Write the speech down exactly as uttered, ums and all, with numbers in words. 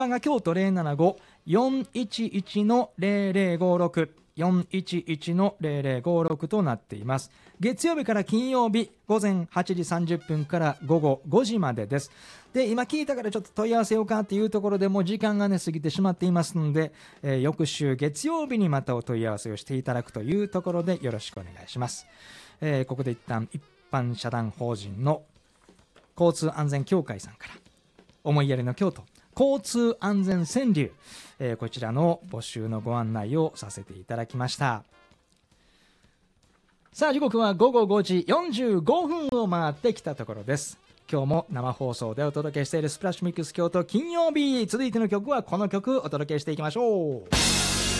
が京都 ゼロななご よんいちいち の ゼロゼロごろく よんいちいち の ゼロゼロごろくとなっています。月曜日から金曜日午前はちじさんじゅっぷんから午後ごじまでです。で今聞いたからちょっと問い合わせようかっていうところでもう時間がね過ぎてしまっていますので、えー、翌週月曜日にまたお問い合わせをしていただくというところでよろしくお願いします。えー、ここで一旦一般社団法人の交通安全協会さんから思いやりの京都交通安全川柳、えー、こちらの募集のご案内をさせていただきました。さあ時刻はごごごじよんじゅうごふんを回ってきたところです。今日も生放送でお届けしているスプラッシュミックス京都金曜日、続いての曲はこの曲お届けしていきましょう。